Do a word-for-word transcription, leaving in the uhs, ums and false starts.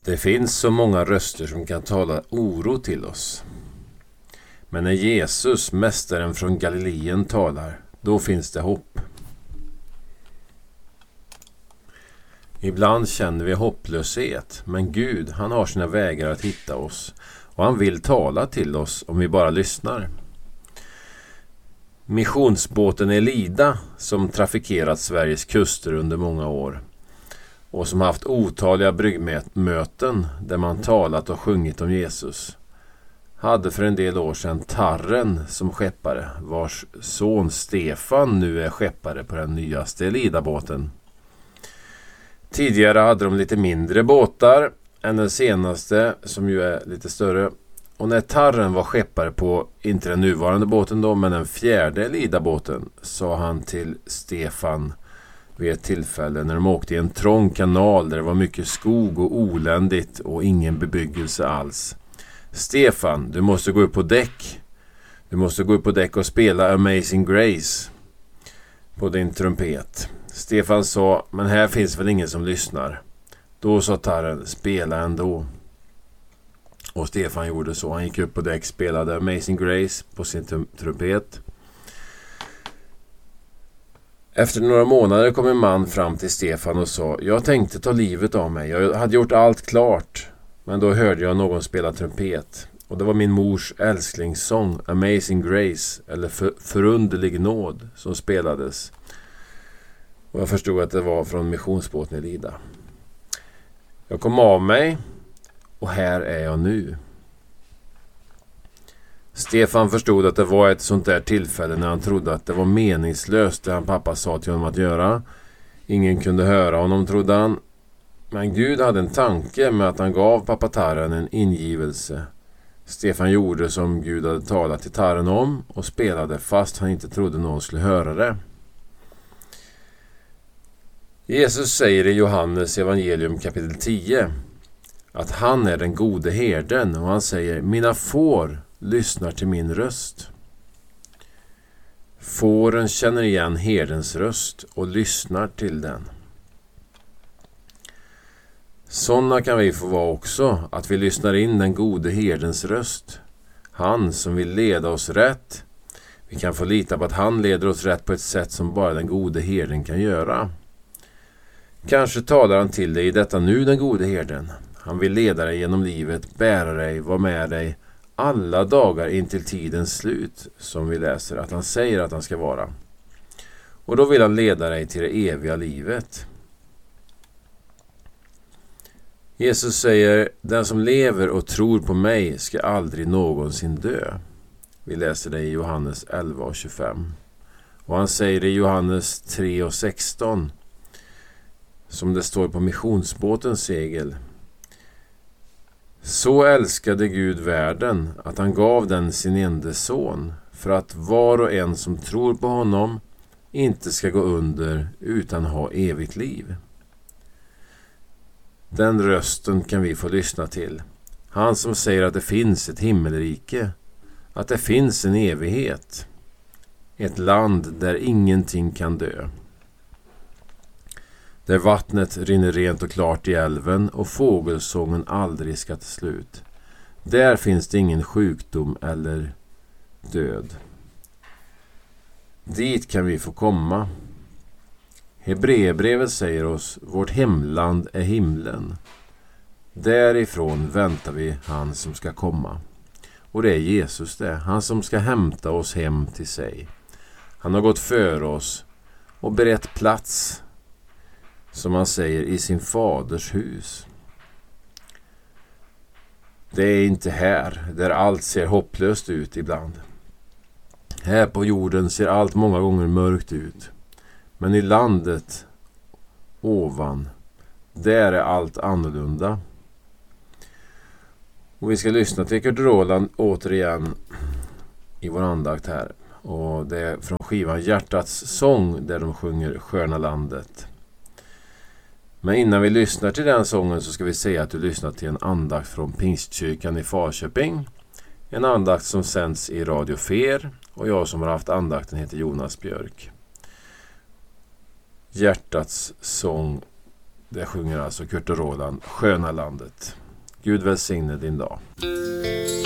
Det finns så många röster som kan tala oro till oss. Men när Jesus, mästaren från Galileen, talar, då finns det hopp. Ibland känner vi hopplöshet, men Gud, han har sina vägar att hitta oss och han vill tala till oss om vi bara lyssnar. Missionsbåten Elida, som trafikerat Sveriges kuster under många år och som haft otaliga bryggmöten där man talat och sjungit om Jesus, hade för en del år sedan Tarren som skeppare, vars son Stefan nu är skeppare på den nyaste Elida-båten. Tidigare hade de lite mindre båtar än den senaste, som ju är lite större. Och när Tarren var skeppare på, inte den nuvarande båten då, men den fjärde Elida-båten, sa han till Stefan vid ett tillfälle när de åkte i en trång kanal där det var mycket skog och oländigt och ingen bebyggelse alls: Stefan, du måste gå upp på däck. Du måste gå upp på däck och spela Amazing Grace på din trumpet. Stefan sa, men här finns väl ingen som lyssnar. Då sa Tarren, spela ändå. Och Stefan gjorde så. Han gick upp på däck, spelade Amazing Grace på sin trumpet. Efter några månader kom en man fram till Stefan och sa, jag tänkte ta livet av mig. Jag hade gjort allt klart. Men då hörde jag någon spela trumpet. Och det var min mors älsklingssång Amazing Grace, eller för, Förunderlig nåd, som spelades. Och jag förstod att det var från missionsbåten Elida. Jag kom av mig och här är jag nu. Stefan förstod att det var ett sånt där tillfälle när han trodde att det var meningslöst det han pappa sa till honom att göra. Ingen kunde höra honom, trodde han. Men Gud hade en tanke med att han gav pappa Tarren en ingivelse. Stefan gjorde som Gud hade talat till Tarren om och spelade fast han inte trodde någon skulle höra det. Jesus säger i Johannes evangelium kapitel tio att han är den gode herden, och han säger, mina får lyssnar till min röst. Fåren känner igen herdens röst och lyssnar till den. Sådana kan vi få vara också, att vi lyssnar in den gode herdens röst. Han som vill leda oss rätt. Vi kan få lita på att han leder oss rätt på ett sätt som bara den gode herden kan göra. Kanske talar han till dig i detta nu, den gode herden. Han vill leda dig genom livet, bära dig, vara med dig alla dagar in till tidens slut, som vi läser att han säger att han ska vara. Och då vill han leda dig till det eviga livet. Jesus säger, den som lever och tror på mig ska aldrig någonsin dö. Vi läser det i Johannes elva och tjugofem. Och han säger i Johannes tre och sexton, som det står på missionsbåtens segel. Så älskade Gud världen att han gav den sin enda son, för att var och en som tror på honom inte ska gå under utan ha evigt liv. Den rösten kan vi få lyssna till. Han som säger att det finns ett himmelrike, att det finns en evighet, ett land där ingenting kan dö, där vattnet rinner rent och klart i älven och fågelsången aldrig ska ta slut. Där finns det ingen sjukdom eller död. Dit kan vi få komma. Hebreerbrevet säger oss, vårt hemland är himlen. Därifrån väntar vi han som ska komma. Och det är Jesus det, han som ska hämta oss hem till sig. Han har gått före oss och berett plats, som han säger, i sin faders hus. Det är inte här där allt ser hopplöst ut ibland. Här på jorden ser allt många gånger mörkt ut. Men i landet ovan, där är allt annorlunda. Och vi ska lyssna till Kurt Roland återigen i vår andakt här. Och det är från skivan Hjärtats sång, där de sjunger Sköna landet. Men innan vi lyssnar till den sången så ska vi säga att du lyssnar till en andakt från Pingstkyrkan i Falköping. En andakt som sänds i Radio Fer, och jag som har haft andakten heter Jonas Björk. Hjärtats sång Det sjunger alltså Kurt och Roland, Sköna landet. Gud välsigne din dag.